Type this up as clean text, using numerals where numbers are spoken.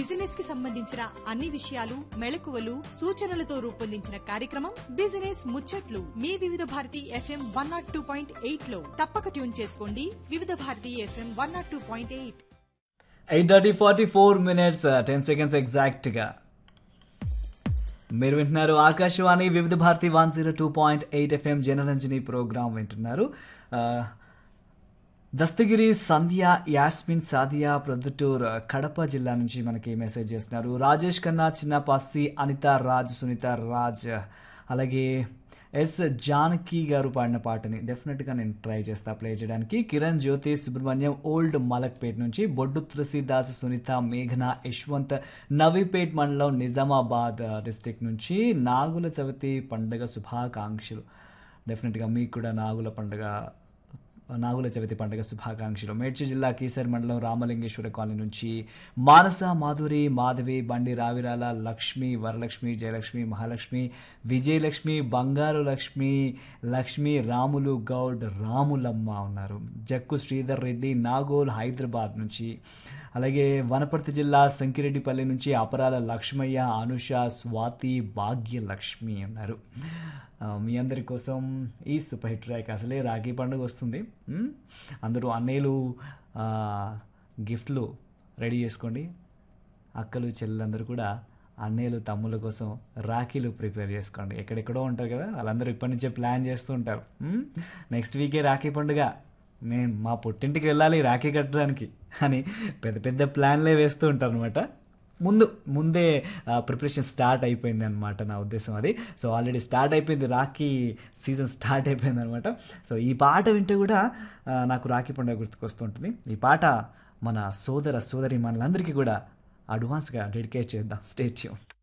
Business కి సంబంధించిన అన్ని విషయాలు, మెళకువలు, సూచనలతో రూపొందించిన కార్యక్రమం బిజినెస్ ముచ్చట్లు మీ వివిధ భారతి FM 102.8 లో తప్పక ట్యూన్ చేసుకోండి. వివిధ భారతి FM 102.8. 8:44 10 seconds ఎగ్జాక్ట్గా మీరు వింటున్నారు ఆకాశవాణి వివిధ భారతి 102.8 FM జనరంజని ప్రోగ్రాం వింటున్నారు. దస్తగిరి సంధ్య యాస్మిన్ సాదియా ప్రొద్దుటూర్ కడప జిల్లా నుంచి మనకి మెసేజ్ చేస్తున్నారు. రాజేష్ ఖన్నా, చిన్నపాసి, అనిత రాజ్, సునీత రాజ్, అలాగే ఎస్ జానకి గారు పాడిన పాటని డెఫినెట్గా నేను ట్రై చేస్తా ప్లే చేయడానికి. కిరణ్ జ్యోతి సుబ్రహ్మణ్యం ఓల్డ్ మలక్పేట్ నుంచి, బొడ్డు తులసీదాస్, సునీత, మేఘన, యశ్వంత్ నవీపేట్ మండలం నిజామాబాద్ డిస్టిక్ నుంచి నాగుల చవితి పండుగ శుభాకాంక్షలు. డెఫినెట్గా మీకు కూడా నాగుల చవితి పండుగ శుభాకాంక్షలు. మేడ్చల్ జిల్లా కీసర్ మండలం రామలింగేశ్వర కాలనీ నుంచి మానస, మాధురి, మాధవి, బండి రావిరాల, లక్ష్మి, వరలక్ష్మి, జయలక్ష్మి, మహాలక్ష్మి, విజయలక్ష్మి, బంగారు లక్ష్మి, లక్ష్మి, రాములు గౌడ్, రాములమ్మ ఉన్నారు. జక్కు శ్రీధర్ రెడ్డి నాగోల్ హైదరాబాద్ నుంచి, అలాగే వనపర్తి జిల్లా సంకిరెడ్డిపల్లి నుంచి అపరాల లక్ష్మయ్య, అనుష, స్వాతి, భాగ్యలక్ష్మి ఉన్నారు. మీ అందరి కోసం ఈ సూపర్ హిట్ ట్రాక్. అసలే రాఖీ పండుగ వస్తుంది. అందరూ అన్నయ్యలు గిఫ్ట్లు రెడీ చేసుకోండి. అక్కలు చెల్లెలందరూ కూడా అన్నయ్యలు తమ్ముళ్ళ కోసం రాఖీలు ప్రిపేర్ చేసుకోండి. ఎక్కడెక్కడో ఉంటారు కదా, వాళ్ళందరూ ఇప్పటి నుంచే ప్లాన్ చేస్తూ ఉంటారు. నెక్స్ట్ వీకే రాఖీ పండుగ, నేను మా పుట్టింటికి వెళ్ళాలి రాఖీ కట్టడానికి అని పెద్ద పెద్ద ప్లాన్లే వేస్తూ ఉంటారు అనమాట. ముందే ప్రిపరేషన్ స్టార్ట్ అయిపోయింది అనమాట, నా ఉద్దేశం అది. సో ఆల్రెడీ స్టార్ట్ అయిపోయింది, రాఖీ సీజన్ స్టార్ట్ అయిపోయింది అనమాట. సో ఈ పాట వింటే కూడా నాకు రాఖీ పండుగ గుర్తుకొస్తుంటుంది. ఈ పాట మన సోదరి మనలందరికీ కూడా అడ్వాన్స్గా డెడికేట్ చేద్దాం. Stay tune.